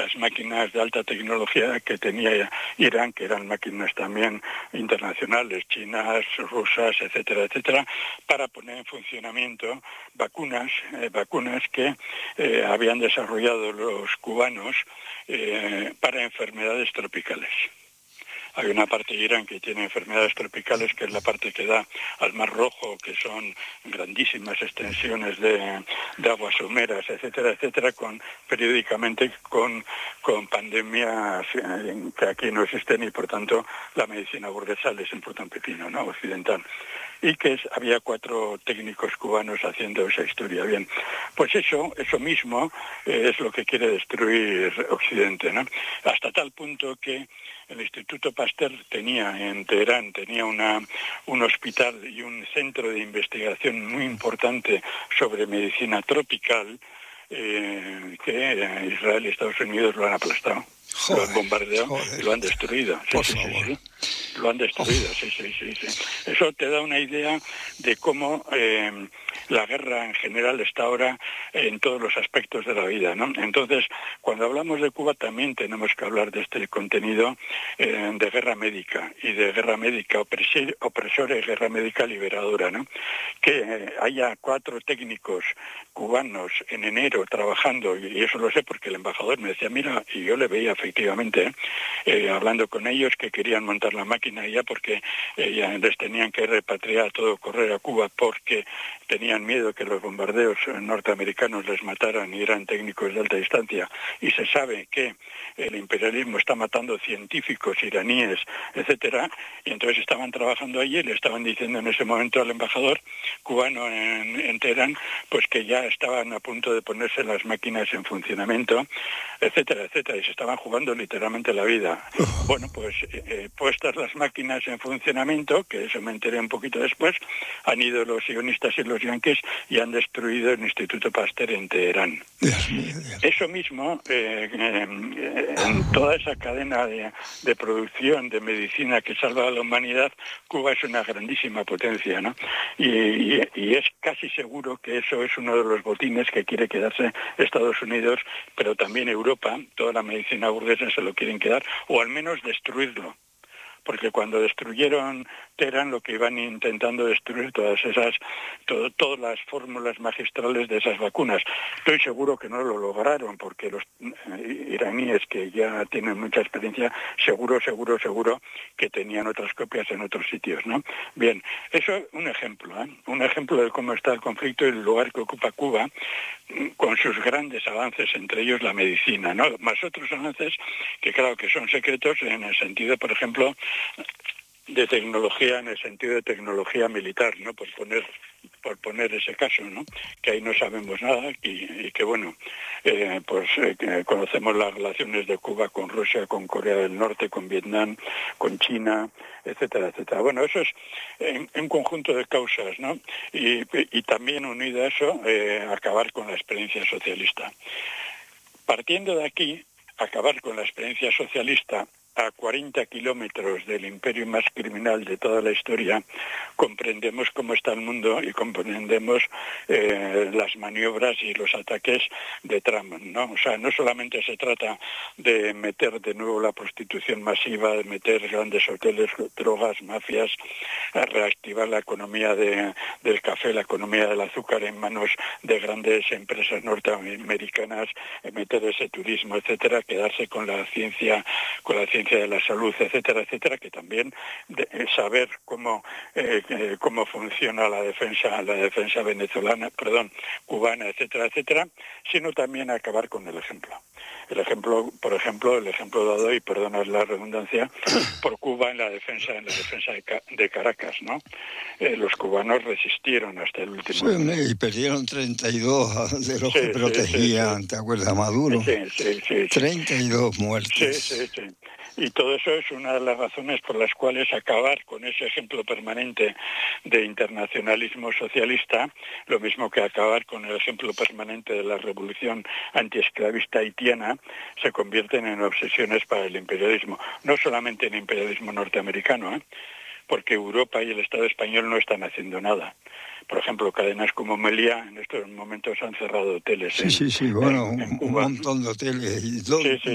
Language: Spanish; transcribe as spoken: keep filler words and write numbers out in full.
las máquinas de alta tecnología que tenía Irán, que eran máquinas también internacionales, chinas, rusas, etcétera, etcétera, para poner en funcionamiento vacunas, eh, vacunas que eh, habían desarrollado los cubanos eh, para enfermedades tropicales. Hay una parte de Irán que tiene enfermedades tropicales, que es la parte que da al Mar Rojo, que son grandísimas extensiones de, de aguas someras, etcétera, etcétera, con periódicamente con, con pandemias que aquí no existen y, por tanto, la medicina burguesa les importa un pepino, ¿no?, occidental. Y que es, había cuatro técnicos cubanos haciendo esa historia. Bien, pues eso, eso mismo eh, es lo que quiere destruir Occidente, ¿no? Hasta tal punto que el Instituto Pasteur tenía en Teherán, tenía una, un hospital y un centro de investigación muy importante sobre medicina tropical, eh, que Israel y Estados Unidos lo han aplastado. Joder, lo han bombardeado joder. y lo han destruido. Sí, sí, sí, sí. Lo han destruido, sí, sí, sí, sí. Eso te da una idea de cómo eh, la guerra en general está ahora en todos los aspectos de la vida, ¿no? Entonces, cuando hablamos de Cuba también tenemos que hablar de este contenido eh, de guerra médica y de guerra médica opres- opresora y guerra médica liberadora, ¿no? Que eh, haya cuatro técnicos cubanos en enero trabajando, y eso lo sé porque el embajador me decía, mira, y yo le veía efectivamente, eh, hablando con ellos, que querían montar la máquina ya porque eh, ya les tenían que repatriar todo, correr a Cuba porque tenían miedo que los bombardeos norteamericanos les mataran y eran técnicos de alta distancia, y se sabe que el imperialismo está matando científicos iraníes, etcétera, y entonces estaban trabajando allí y le estaban diciendo en ese momento al embajador cubano en, en Teherán, pues que ya estaban a punto de ponerse las máquinas en funcionamiento, etcétera, etcétera, y se estaban jugando literalmente la vida. Bueno, pues eh, puestas las máquinas en funcionamiento, que eso me enteré un poquito después, han ido los sionistas y los yanquis y han destruido el Instituto Pasteur en Teherán. Dios mío, Dios. Eso mismo, eh, eh, en toda esa cadena de, de producción de medicina que salva a la humanidad, Cuba es una grandísima potencia, ¿no? Y, y, y es casi seguro que eso es uno de los botines que quiere quedarse Estados Unidos, pero también Europa. Toda la medicina burguesa se lo quieren quedar, o al menos destruirlo. Porque cuando destruyeron Teherán, lo que iban intentando destruir todas esas, todo, todas las fórmulas magistrales de esas vacunas. Estoy seguro que no lo lograron, porque los eh, iraníes, que ya tienen mucha experiencia, seguro, seguro, seguro que tenían otras copias en otros sitios, ¿no? Bien, eso es un ejemplo, ¿eh? Un ejemplo de cómo está el conflicto y el lugar que ocupa Cuba, con sus grandes avances, entre ellos la medicina, ¿no? Más otros avances que claro que son secretos en el sentido, por ejemplo, de tecnología, en el sentido de tecnología militar, ¿no? Por poner por poner ese caso, ¿no? Que ahí no sabemos nada y, y que, bueno, eh, pues eh, que conocemos las relaciones de Cuba con Rusia, con Corea del Norte, con Vietnam, con China, etcétera, etcétera. Bueno, eso es en, un conjunto de causas, ¿no? Y, y también unido a eso, eh, acabar con la experiencia socialista. Partiendo de aquí, acabar con la experiencia socialista a cuarenta kilómetros del imperio más criminal de toda la historia, comprendemos cómo está el mundo y comprendemos eh, las maniobras y los ataques de Trump, ¿no? O sea, no solamente se trata de meter de nuevo la prostitución masiva, de meter grandes hoteles, drogas, mafias, a reactivar la economía de, del café, la economía del azúcar en manos de grandes empresas norteamericanas, meter ese turismo, etcétera, quedarse con la ciencia, con la ciencia de la salud, etcétera, etcétera, que también de, eh, saber cómo eh, eh, cómo funciona la defensa, la defensa venezolana, perdón, cubana, etcétera, etcétera, sino también acabar con el ejemplo. El ejemplo, por ejemplo, el ejemplo dado, y perdona la redundancia, por Cuba en la defensa, en la defensa de, de Caracas, ¿no? Eh, los cubanos resistieron hasta el último. Sí, y perdieron treinta y dos de los sí, que protegían, sí, sí. ¿Te acuerdas, Maduro? Sí, sí, sí. treinta y dos muertes. Sí, sí, sí. Y todo eso es una de las razones por las cuales acabar con ese ejemplo permanente de internacionalismo socialista, lo mismo que acabar con el ejemplo permanente de la revolución antiesclavista haitiana, se convierten en obsesiones para el imperialismo. No solamente el imperialismo norteamericano, ¿eh? Porque Europa y el Estado español no están haciendo nada. Por ejemplo, cadenas como Meliá en estos momentos han cerrado hoteles. Sí, en, sí, sí, bueno, en, en un, Cuba. un montón de hoteles. Y todo, sí, sí.